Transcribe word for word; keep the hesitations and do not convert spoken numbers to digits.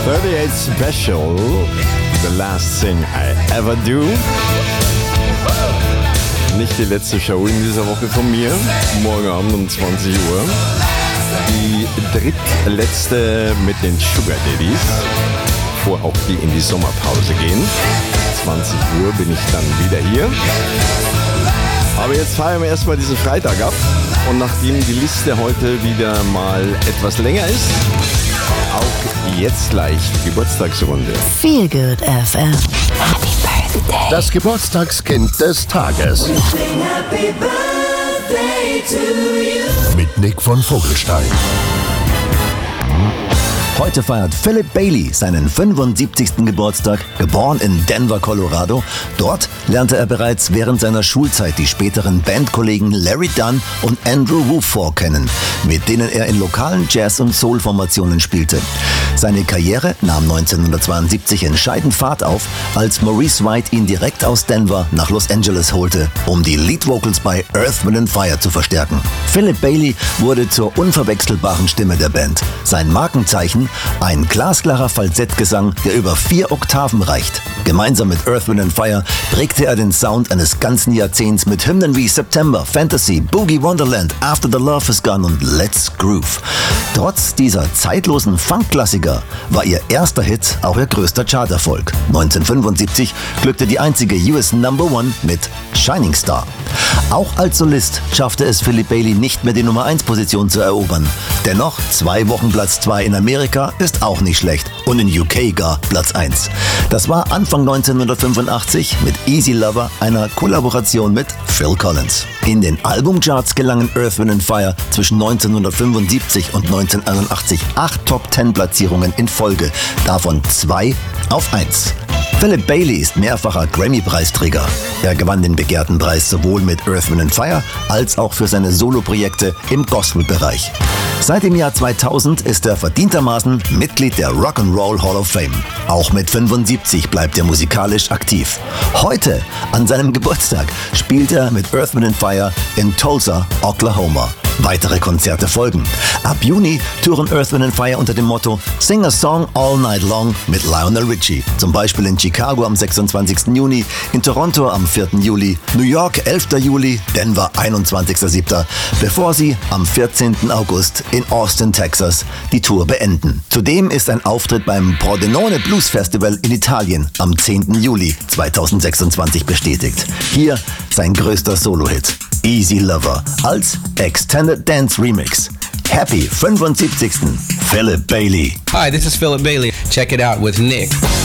thirty-eight Special, The Last Thing I Ever Do. Nicht die letzte Show in dieser Woche von mir, morgen Abend um zwanzig Uhr. Die drittletzte mit den Sugar Daddies, bevor auch die in die Sommerpause gehen. zwanzig Uhr bin ich dann wieder hier. Aber jetzt feiern wir erstmal diesen Freitag ab. Und nachdem die Liste heute wieder mal etwas länger ist, auch jetzt gleich die Geburtstagsrunde. Feel Good F M. Happy Birthday. Das Geburtstagskind des Tages. Happy Birthday to you. Mit Nick von Vogelstein. Heute feiert Philip Bailey seinen fünfundsiebzigsten Geburtstag, geboren in Denver, Colorado. Dort lernte er bereits während seiner Schulzeit die späteren Bandkollegen Larry Dunn und Andrew Woodfork kennen, mit denen er in lokalen Jazz- und Soul-Formationen spielte. Seine Karriere nahm neunzehnhundertzweiundsiebzig entscheidend Fahrt auf, als Maurice White ihn direkt aus Denver nach Los Angeles holte, um die Lead-Vocals bei Earth, Wind and Fire zu verstärken. Philip Bailey wurde zur unverwechselbaren Stimme der Band. Sein Markenzeichen: ein glasklarer Falsettgesang, der über vier Oktaven reicht. Gemeinsam mit Earth, Wind and Fire prägte er den Sound eines ganzen Jahrzehnts mit Hymnen wie September, Fantasy, Boogie Wonderland, After the Love is Gone und Let's Groove. Trotz dieser zeitlosen Funk-Klassiker war ihr erster Hit auch ihr größter Charterfolg. neunzehnhundertfünfundsiebzig glückte die einzige U S Number One mit Shining Star. Auch als Solist schaffte es Philip Bailey nicht mehr, die Nummer eins Position zu erobern. Dennoch, zwei Wochen Platz zwei in Amerika ist auch nicht schlecht und in U K gar Platz eins. Das war Anfang neunzehnhundertfünfundachtzig mit Easy Lover, einer Kollaboration mit Phil Collins. In den Albumcharts gelangen Earth, Wind and Fire zwischen neunzehnhundertfünfundsiebzig und neunzehnhunderteinundachtzig acht Top-Ten-Platzierungen in Folge, davon zwei auf eins. Philip Bailey ist mehrfacher Grammy-Preisträger. Er gewann den begehrten Preis sowohl mit Earth, Wind and Fire als auch für seine Soloprojekte im Gospel-Bereich. Seit dem Jahr zweitausend ist er verdientermaßen Mitglied der Rock'n'Roll Hall of Fame. Auch mit fünfundsiebzig bleibt er musikalisch aktiv. Heute, an seinem Geburtstag, spielt er mit Earth, Wind and Fire in Tulsa, Oklahoma. Weitere Konzerte folgen. Ab Juni touren Earth, Wind and Fire unter dem Motto Sing a Song All Night Long mit Lionel Richie. Zum Beispiel in Chicago am sechsundzwanzigsten Juni, in Toronto am vierten Juli, New York elften Juli, Denver einundzwanzigsten siebten, bevor sie am vierzehnten August in Austin, Texas die Tour beenden. Zudem ist ein Auftritt beim Pordenone Blues Festival in Italien am zehnten Juli zweitausendsechsundzwanzig bestätigt. Hier sein größter Solo-Hit, Easy Lover, als Extended Dance Remix. Happy fünfundsiebzigsten Philip Bailey. Hi, this is Philip Bailey. Check it out with Nick.